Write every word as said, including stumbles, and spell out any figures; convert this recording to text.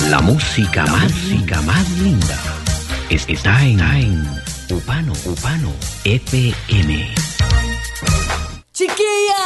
La música más, música más linda está en, en Upano, Upano F M. ¡Chiquilla!